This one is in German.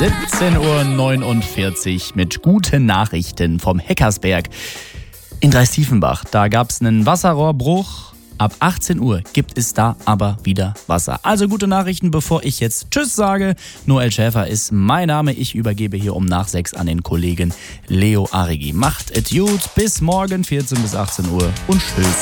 17:49 Uhr mit guten Nachrichten vom Heckersberg in Dreistiefenbach. Da gab es einen Wasserrohrbruch. Ab 18 Uhr gibt es da aber wieder Wasser. Also gute Nachrichten, bevor ich jetzt Tschüss sage. Noel Schäfer ist mein Name. Ich übergebe hier um nach 6 an den Kollegen Leo Arigi. Macht es gut, bis morgen 14 bis 18 Uhr und tschüss.